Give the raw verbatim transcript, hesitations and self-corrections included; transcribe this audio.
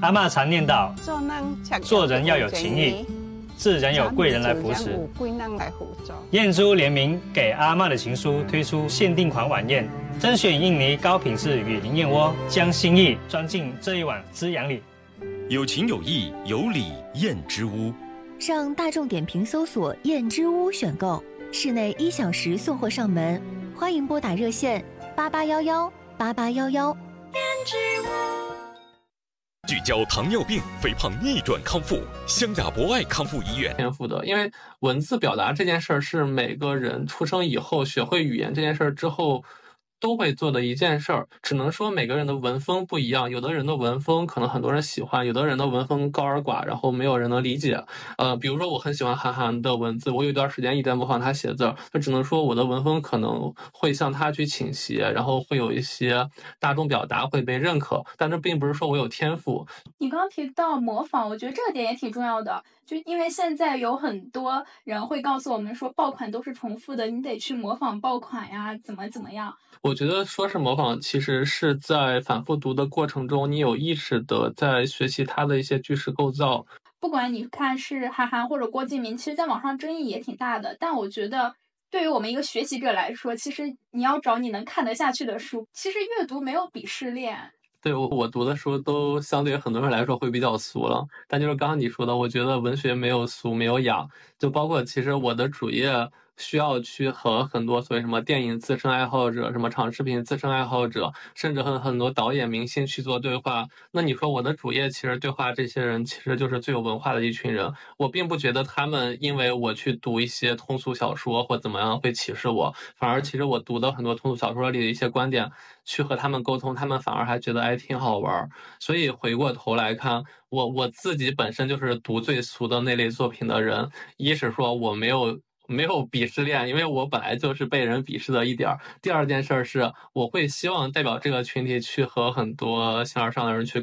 阿嬷常念叨， 做人恰做人要有情义，自然有贵人来扶持。燕珠联名给阿嬷的情书推出限定款晚宴，甄选印尼高品质雨林燕窝，将心意装进这一碗滋养里。 有情有义有礼燕之屋， 上大众点评搜索燕之屋选购，室内一小时送货上门，欢迎拨打热线八八幺幺八八幺幺。燕之屋聚焦糖尿病、肥胖逆转康复，湘雅博爱康复医院。 天赋的，因为文字表达这件事儿是每个人出生以后学会语言这件事儿之后都会做的一件事儿，只能说每个人的文风不一样，有的人的文风可能很多人喜欢，有的人的文风高而寡，然后没有人能理解。呃，比如说我很喜欢韩寒的文字，我有一段时间一直在模仿他写字，就只能说我的文风可能会向他去倾斜，然后会有一些大众表达会被认可，但这并不是说我有天赋。 你刚刚提到模仿，我觉得这个点也挺重要的，就因为现在有很多人会告诉我们说爆款都是重复的，你得去模仿爆款呀，怎么怎么样。 我觉得说是模仿，其实是在反复读的过程中，你有意识的在学习它的一些句式构造。 不管你看是韩寒或者郭敬明，其实在网上争议也挺大的，但我觉得对于我们一个学习者来说，其实你要找你能看得下去的书，其实阅读没有鄙视链。 对，我我读的书都相对于很多人来说会比较俗了，但就是刚刚你说的，我觉得文学没有俗，没有雅，就包括其实我的主页需要去和很多所谓什么电影自身爱好者、什么长视频自身爱好者，甚至和很多导演明星去做对话。那你说我的主页其实对话这些人，其实就是最有文化的一群人。我并不觉得他们因为我去读一些通俗小说或怎么样会歧视我，反而其实我读的很多通俗小说里的一些观点，去和他们沟通，他们反而还觉得哎挺好玩。所以回过头来看，我我自己本身就是读最俗的那类作品的人，一是说我没有。没有鄙视链，因为我本来就是被人鄙视的一点。第二件事是，我会希望代表这个群体去和很多形而上的人去